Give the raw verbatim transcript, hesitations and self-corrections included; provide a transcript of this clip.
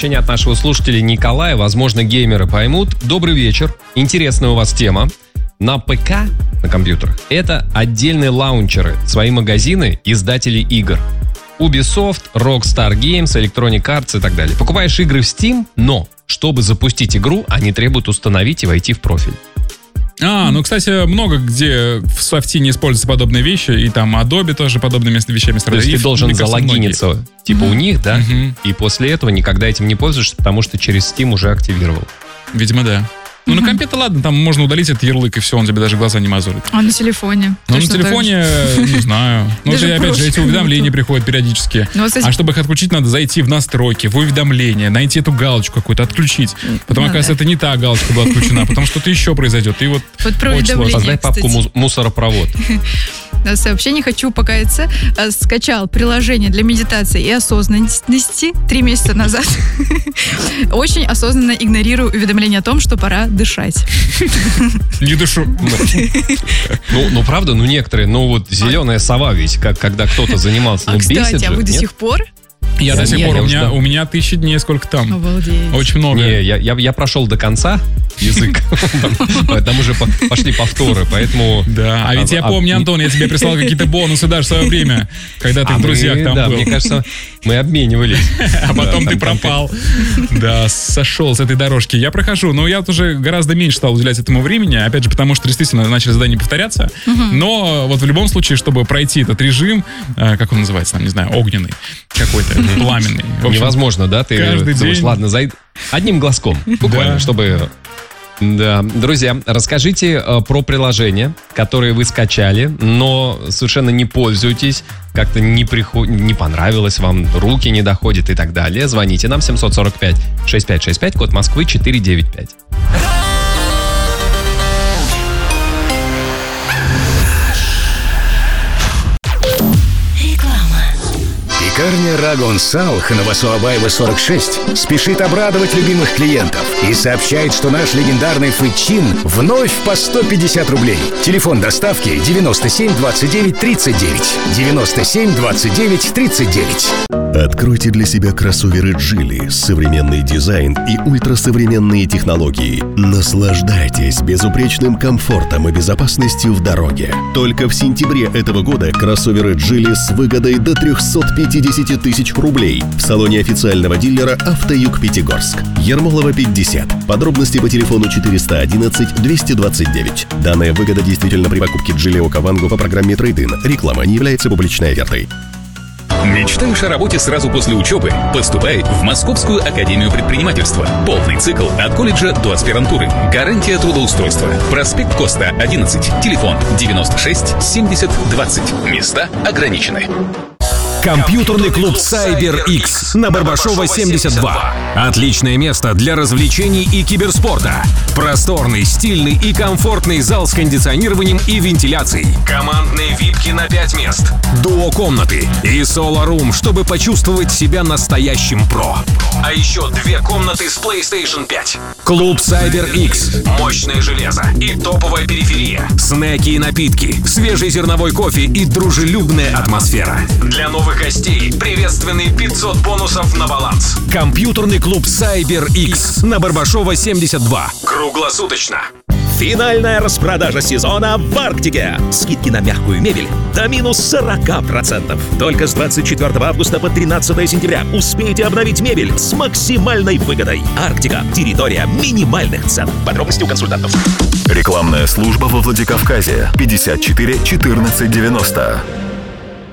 сообщение от нашего слушателя Николая. Возможно, геймеры поймут. Добрый вечер. Интересная у вас тема. На ПК, на компьютерах, это отдельные лаунчеры, свои магазины издателей игр. Ubisoft, Rockstar Games, Electronic Arts и так далее. Покупаешь игры в Steam, но чтобы запустить игру, они требуют установить и войти в профиль. А, ну, кстати, много где в софте не используются подобные вещи, и там Adobe тоже подобными вещами страдает. То есть ты должен кажется, залогиниться, многие. типа, mm-hmm. у них, да, mm-hmm. и после этого никогда этим не пользуешься, потому что через Steam уже активировал. Видимо, да. Ну, mm-hmm. на компе-то ладно, там можно удалить этот ярлык, и все, он тебе даже глаза не мозолит. А на телефоне? Ну, на телефоне, не знаю. Ну, опять же, эти уведомления приходят периодически. А чтобы их отключить, надо зайти в настройки, в уведомления, найти эту галочку какую-то, отключить. Потом, оказывается, это не та галочка была отключена, потом что-то еще произойдет. И вот очень сложно. Создай папку «Мусоропровод». Сообщение «Хочу покаяться». Скачал приложение для медитации и осознанности три месяца назад. Очень осознанно игнорирую уведомления о том, что пора дышать. Не дышу. Ну, ну, правда, ну, некоторые, ну, вот зеленая сова ведь, как, когда кто-то занимался, ну, бесит же. А, кстати, а вы нет? до сих пор? Я до сих пор, у меня, у меня тысячи дней, сколько там? Обалдеть. Очень много. Не, я, я, я прошел до конца язык, там уже пошли повторы, поэтому... Да, а ведь я помню, Антон, я тебе прислал какие-то бонусы даже в свое время, когда ты в друзьях там был. Да, мне кажется, мы обменивались. А потом ты пропал. Да, сошел с этой дорожки. Я прохожу, но я уже гораздо меньше стал уделять этому времени, опять же, потому что действительно начали задания повторяться. Но вот в любом случае, чтобы пройти этот режим, как он называется, там, не знаю, огненный какой-то, пламенный. В общем, невозможно, да? Ты каждый думаешь, день... ладно, зайду одним глазком, буквально, да. чтобы... Да, друзья, расскажите э, про приложения, которые вы скачали, но совершенно не пользуетесь, как-то не, приход... не понравилось вам, руки не доходят и так далее. Звоните нам семь сорок пять шестьдесят пять шестьдесят пять, код Москвы четыреста девяносто пять. Пекарня Рагон Салх на Васуабаева сорок шесть спешит обрадовать любимых клиентов и сообщает, что наш легендарный фычин вновь по сто пятьдесят рублей. Телефон доставки девяносто семь двадцать девять тридцать девять. девяносто семь двадцать девять тридцать девять. Откройте для себя кроссоверы Geely, современный дизайн и ультрасовременные технологии. Наслаждайтесь безупречным комфортом и безопасностью в дороге. Только в сентябре этого года кроссоверы Geely с выгодой до триста пятьдесят тысяч рублей в салоне официального дилера «Автоюг Пятигорск». Ермолова, пятьдесят. Подробности по телефону четыреста одиннадцать двести двадцать девять. Данная выгода действительно при покупке Geely Окавангу по программе Трейд-ин. Реклама не является публичной офертой. Мечтаешь о работе сразу после учебы? Поступай в Московскую академию предпринимательства. Полный цикл от колледжа до аспирантуры. Гарантия трудоустройства. Проспект Коста, одиннадцать. Телефон девяносто шесть семьдесят двадцать. Места ограничены. Компьютерный клуб CyberX на Барбашова семьдесят два. Отличное место для развлечений и киберспорта. Просторный, стильный и комфортный зал с кондиционированием и вентиляцией. Командные випки на пять мест. Дуо-комнаты и соло-рум, чтобы почувствовать себя настоящим про. А еще две комнаты с PlayStation пять. Клуб CyberX. Мощное железо и топовая периферия. Снеки и напитки, свежий зерновой кофе и дружелюбная атмосфера. Для новых гостей приветственные пятьсот бонусов на баланс. Компьютерный клуб CyberX на Барбашова семьдесят два. Круглосуточно. Финальная распродажа сезона в Арктике. Скидки на мягкую мебель до минус сорок процентов. Только с двадцать четвёртого августа по тринадцатое сентября успейте обновить мебель с максимальной выгодой. Арктика. Территория минимальных цен. Подробности у консультантов. Рекламная служба во Владикавказе. пятьдесят четыре четырнадцать девяносто.